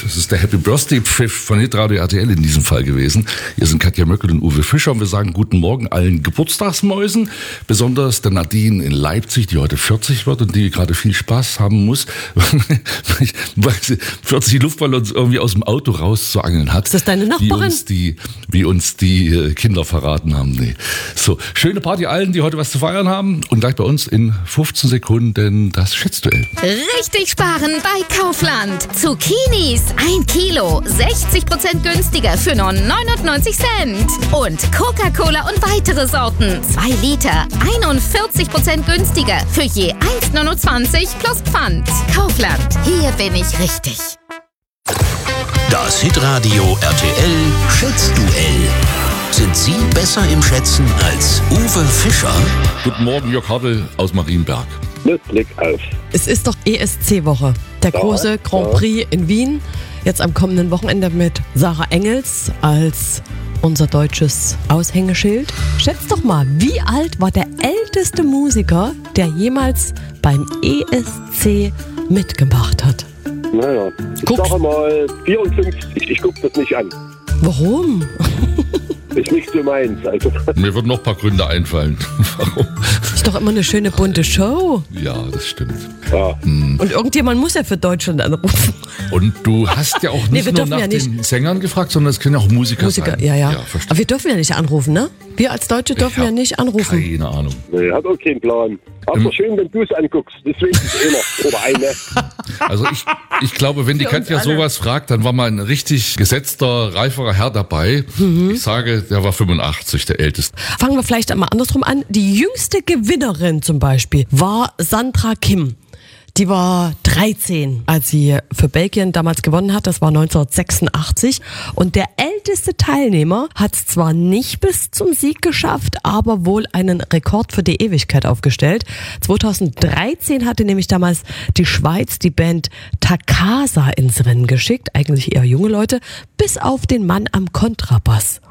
Das ist der Happy Birthday Pfiff von Hitradio RTL in diesem Fall gewesen. Hier sind Katja Möckel und Uwe Fischer und wir sagen guten Morgen allen Geburtstagsmäusen, besonders der Nadine in Leipzig, die heute 40 wird und die gerade viel Spaß haben muss, weil sie 40 Luftballons irgendwie aus dem Auto rauszuangeln hat. Ist das deine Nachbarin? Wie uns die Kinder verraten haben. Nee. So, schöne Party allen, die heute was zu feiern haben und gleich bei uns in 15 Sekunden das Schätzduell. Richtig sparen bei Kaufland. Zucchinis 1 Kilo, 60% günstiger für nur 99 Cent. Und Coca-Cola und weitere Sorten, 2 Liter, 41% günstiger für je 1,29 plus Pfand. Kaufland, hier bin ich richtig. Das Hitradio RTL Schätzduell. Sind Sie besser im Schätzen als Uwe Fischer? Guten Morgen, Jörg Hartl aus Marienberg. Mit Blick auf. Es ist doch ESC-Woche. Der große Grand Prix in Wien. Jetzt am kommenden Wochenende mit Sarah Engels als unser deutsches Aushängeschild. Schätzt doch mal, wie alt war der älteste Musiker, der jemals beim ESC mitgemacht hat? Naja, ich sage mal 54. Ich gucke das nicht an. Warum? Ist nicht so meins. Also. Mir würden noch ein paar Gründe einfallen. Warum? Ist doch immer eine schöne bunte Show. Ja, das stimmt. Ja. Und irgendjemand muss ja für Deutschland anrufen. Und du hast ja auch nicht nur nach den Sängern gefragt, sondern es können ja auch Musiker sein. Ja. Verstehe. Aber wir dürfen ja nicht anrufen, ne? Wir als Deutsche dürfen ja nicht anrufen. Keine Ahnung. Nee, hat auch keinen Plan. Aber schön, wenn du es anguckst. Deswegen ist einer oder eine. Also ich glaube, wenn die Katja sowas fragt, dann war mal ein richtig gesetzter, reiferer Herr dabei. Ich sage, der war 85, der Älteste. Fangen wir vielleicht einmal andersrum an. Die jüngste Gewinnerin zum Beispiel war Sandra Kim. Die war 13, als sie für Belgien damals gewonnen hat. Das war 1986. Und der älteste Teilnehmer hat es zwar nicht bis zum Sieg geschafft, aber wohl einen Rekord für die Ewigkeit aufgestellt. 2013 hatte nämlich damals die Schweiz die Band Takasa ins Rennen geschickt. Eigentlich eher junge Leute, bis auf den Mann am Kontrabass.